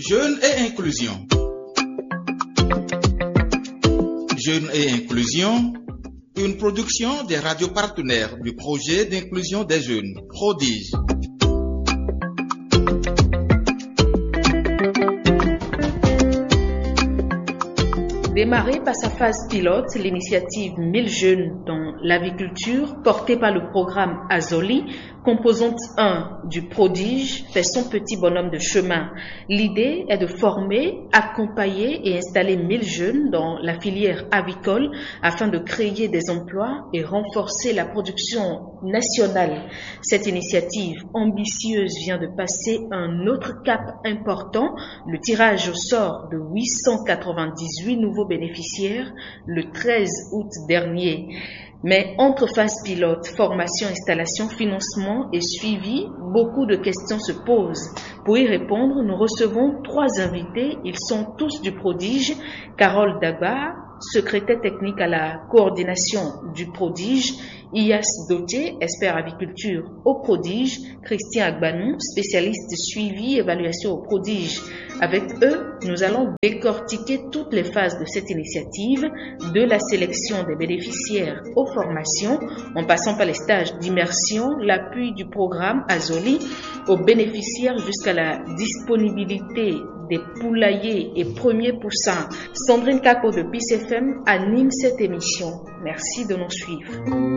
Jeunes et inclusion. Jeunes et inclusion, une production des radios partenaires du projet d'inclusion des jeunes, Prodige. Démarrée par sa phase pilote, l'initiative 1000 jeunes dans l'aviculture, portée par le programme Azoli, composante 1 du Prodige, fait son petit bonhomme de chemin. L'idée est de former, accompagner et installer 1000 jeunes dans la filière avicole afin de créer des emplois et renforcer la production nationale. Cette initiative ambitieuse vient de passer un autre cap important, le tirage au sort de 898 nouveaux bénéficiaires le 13 août dernier. Mais entre phase pilote, formation, installation, financement et suivi, beaucoup de questions se posent. Pour y répondre, nous recevons 3 invités. Ils sont tous du Prodige. Carole Dagba, secrétaire technique à la coordination du Prodige. Iyas Doté, expert aviculture au Prodige. Christian Agbanou, spécialiste suivi et évaluation au Prodige. Avec eux, nous allons décortiquer toutes les phases de cette initiative, de la sélection des bénéficiaires aux formations, en passant par les stages d'immersion, l'appui du programme Azoli aux bénéficiaires jusqu'à la disponibilité des poulaillers et premiers poussins. Sandrine Kako de PIS FM anime cette émission. Merci de nous suivre.